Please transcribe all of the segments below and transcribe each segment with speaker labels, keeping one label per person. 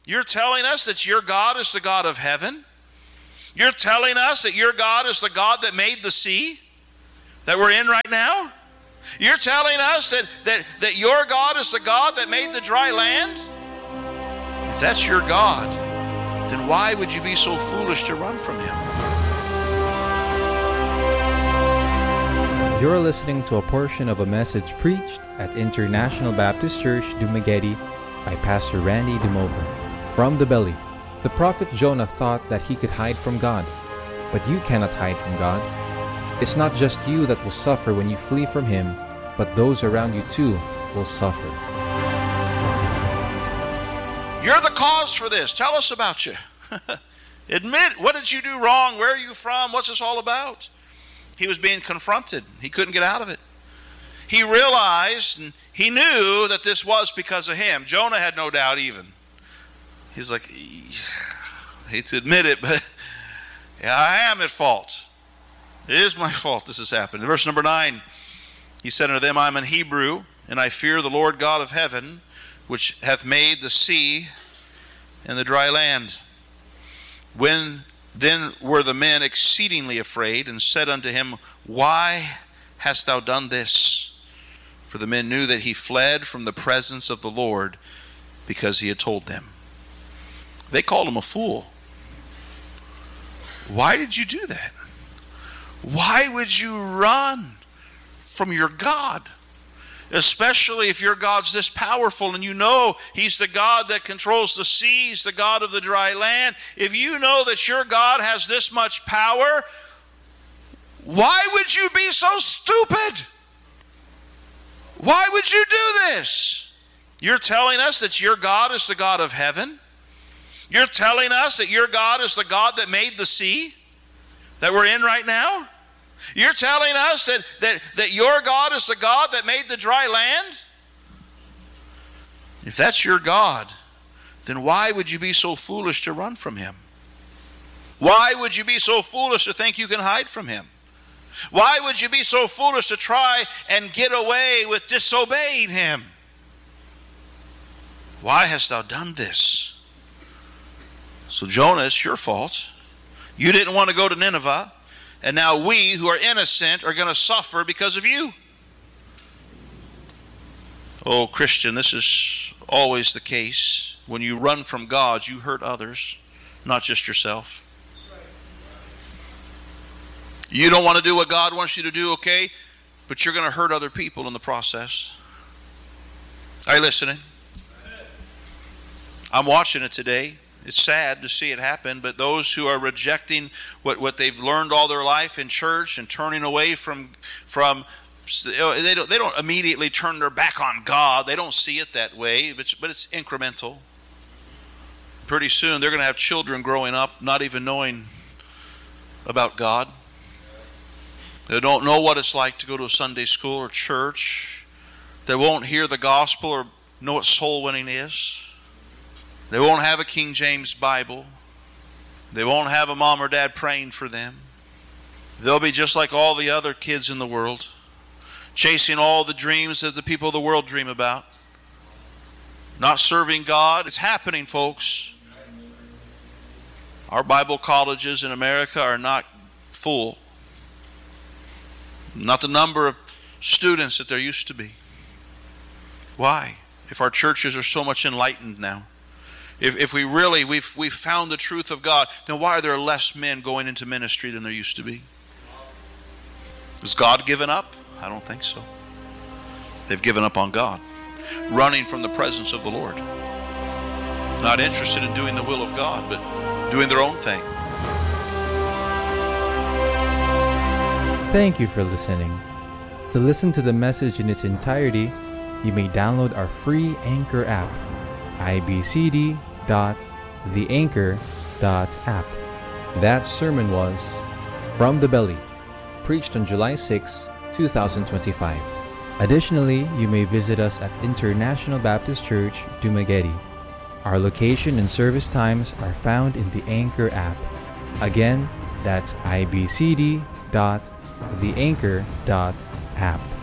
Speaker 1: You're telling us that your God is the God of heaven? You're telling us that your God is the God that made the sea that we're in right now? You're telling us that your God is the God that made the dry land? If that's your God, then why would you be so foolish to run from him?
Speaker 2: You're listening to a portion of a message preached at International Baptist Church, Dumaguete by Pastor Randy Dumover. From the belly, the prophet Jonah thought that he could hide from God. But you cannot hide from God. It's not just you that will suffer when you flee from him, but those around you too will suffer.
Speaker 1: You're the cause for this. Tell us about you. Admit, what did you do wrong? Where are you from? What's this all about? He was being confronted. He couldn't get out of it. He realized and he knew that this was because of him. Jonah had no doubt even. He's like, I hate to admit it, but yeah, I am at fault. It is my fault this has happened. In verse number 9, he said unto them, I am an Hebrew, and I fear the Lord God of heaven, which hath made the sea and the dry land. When then were the men exceedingly afraid, and said unto him, Why hast thou done this? For the men knew that he fled from the presence of the Lord, because he had told them. They called him a fool. Why did you do that? Why would you run from your God? Especially if your God's this powerful and you know he's the God that controls the seas, the God of the dry land. If you know that your God has this much power, why would you be so stupid? Why would you do this? You're telling us that your God is the God of heaven? You're telling us that your God is the God that made the sea that we're in right now? You're telling us that your God is the God that made the dry land? If that's your God, then why would you be so foolish to run from him? Why would you be so foolish to think you can hide from him? Why would you be so foolish to try and get away with disobeying him? Why hast thou done this? So Jonah, it's your fault. You didn't want to go to Nineveh, and now we who are innocent are going to suffer because of you. Oh, Christian, this is always the case. When you run from God, you hurt others, not just yourself. You don't want to do what God wants you to do, okay? But you're going to hurt other people in the process. Are you listening? I'm watching it today. It's sad to see it happen, but those who are rejecting what they've learned all their life in church and turning away from they don't immediately turn their back on God. They don't see it that way, but it's incremental. Pretty soon they're going to have children growing up not even knowing about God. They don't know what it's like to go to a Sunday school or church. They won't hear the gospel or know what soul winning is. They won't have a King James Bible. They won't have a mom or dad praying for them. They'll be just like all the other kids in the world, chasing all the dreams that the people of the world dream about. Not serving God. It's happening, folks. Our Bible colleges in America are not full. Not the number of students that there used to be. Why? If our churches are so much enlightened now. If we've found the truth of God, then why are there less men going into ministry than there used to be? Has God given up? I don't think so. They've given up on God, running from the presence of the Lord. Not interested in doing the will of God, but doing their own thing.
Speaker 2: Thank you for listening. To listen to the message in its entirety, you may download our free Anchor app, ibcd.theanchor.app. That sermon was From the Belly, preached on July 6, 2025. Additionally, you may visit us at International Baptist Church, Dumaguete. Our location and service times are found in the Anchor app. Again, that's ibcd.theanchor.app.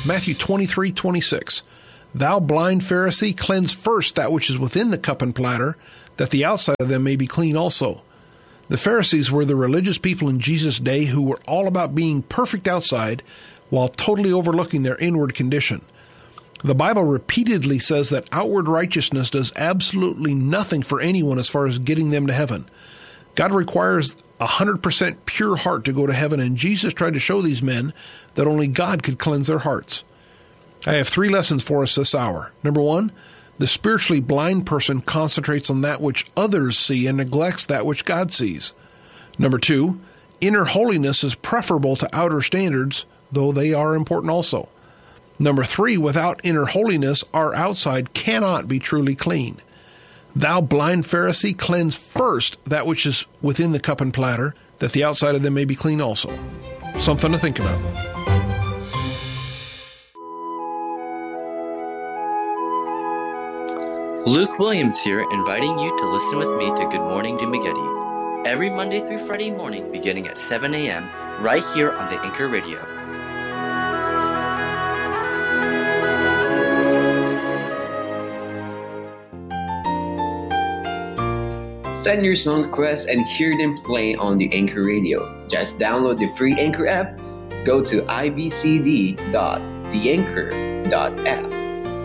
Speaker 3: Matthew 23:26. Thou blind Pharisee, cleanse first that which is within the cup and platter, that the outside of them may be clean also. The Pharisees were the religious people in Jesus' day who were all about being perfect outside while totally overlooking their inward condition. The Bible repeatedly says that outward righteousness does absolutely nothing for anyone as far as getting them to heaven. God requires a 100% pure heart to go to heaven, and Jesus tried to show these men that only God could cleanse their hearts. I have 3 lessons for us this hour. Number 1, the spiritually blind person concentrates on that which others see and neglects that which God sees. Number 2, inner holiness is preferable to outer standards, though they are important also. Number 3, without inner holiness, our outside cannot be truly clean. Thou blind Pharisee, cleanse first that which is within the cup and platter, that the outside of them may be clean also. Something to think about.
Speaker 4: Luke Williams here, inviting you to listen with me to Good Morning Dumaguete, every Monday through Friday morning beginning at 7 a.m. right here on the Anchor Radio.
Speaker 5: Send your song requests and hear them play on the Anchor Radio. Just download the free Anchor app, go to ibcd.theanchor.app